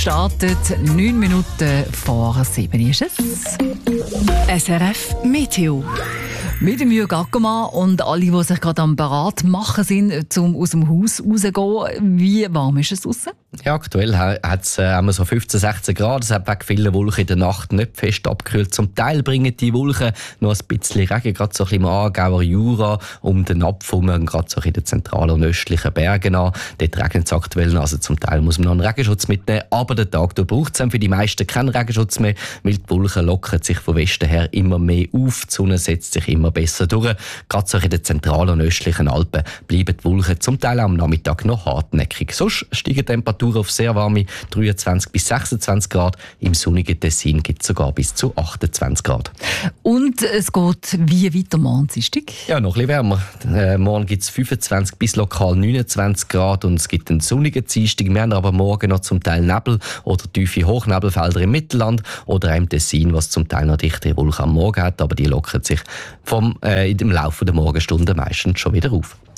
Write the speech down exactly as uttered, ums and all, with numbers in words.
Startet neun Minuten vor sieben ist es. S R F Meteo. Mit dem Jürg Ackermann und alle, die sich gerade am Parat machen sind, um aus dem Haus rauszugehen. Wie warm ist es draussen? Ja, aktuell hat es äh, so fünfzehn, sechzehn Grad. Es hat wegen vielen Wolken in der Nacht nicht fest abgekühlt. Zum Teil bringen die Wolken noch ein bisschen Regen, gerade so ein bisschen im Aargauer Jura, um den Napf herum, gerade so in den zentralen und östlichen Bergen an. Dort regnet es aktuell noch. Also zum Teil muss man noch einen Regenschutz mitnehmen. Aber den Tag braucht es für die meisten keinen Regenschutz mehr, weil die Wolken lockern sich von Westen her immer mehr auf. Die Sonne setzt sich immer besser durch. Gerade so in den zentralen und östlichen Alpen bleiben die Wolken zum Teil am Nachmittag noch hartnäckig. Sonst steigen die Temperaturen auf sehr warme dreiundzwanzig bis sechsundzwanzig Grad. Im sonnigen Tessin gibt es sogar bis zu achtundzwanzig Grad. Und es geht wie weiter morgen Dienstag? Ja, noch ein bisschen wärmer. Äh, morgen gibt es fünfundzwanzig bis lokal neunundzwanzig Grad und es gibt einen sonnigen Dienstag. Wir haben aber morgen noch zum Teil Nebel oder tiefe Hochnebelfelder im Mittelland oder im Tessin, was zum Teil noch dichtere Wolken am Morgen hat, aber die lockern sich vom, äh, im Laufe der Morgenstunden meistens schon wieder auf.